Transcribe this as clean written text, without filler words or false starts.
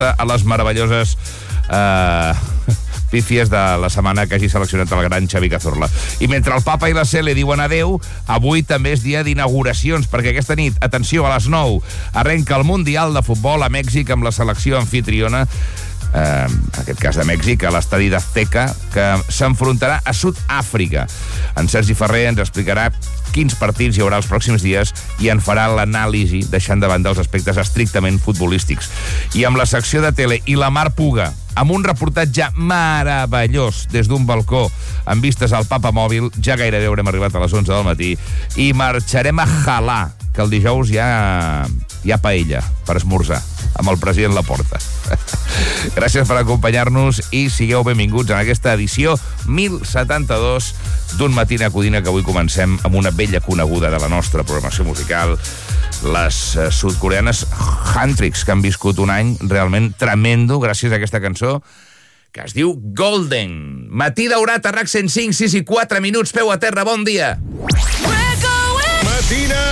a les meravelloses pífies de la setmana que hagi seleccionat el gran Xavi Cazorla. I mentre el papa i la Cele diuen adeu, avui també és dia d'inauguracions, perquè aquesta nit, atenció, a les 9, arrenca el Mundial de Futbol a Mèxic amb la selecció anfitriona, en aquest cas de Mèxic, a l'estadi d'Azteca, que s'enfrontarà a Sud-àfrica. En Sergi Ferrer ens explicarà quins partits hi haurà els pròxims dies i en farà l'anàlisi, deixant de banda els aspectes estrictament futbolístics. I amb la secció de tele i la Mar Puga, amb un reportatge meravellós des d'un balcó amb vistes al Papa Mòbil, ja gairebé haurem arribat a les 11 del matí, i marxarem a Jalà, que el dijous hi ha paella per esmorzar, amb el president Laporta. Gràcies per acompanyar-nos i sigueu benvinguts en aquesta edició 1072 d'un Matina Codina, que avui comencem amb una vella coneguda de la nostra programació musical, les sud-coreanes Huntrix, que han viscut un any realment tremendo gràcies a aquesta cançó que es diu Golden. Matí daurat a RAC 105, 6 i 4 minuts, peu a terra, bon dia. Matina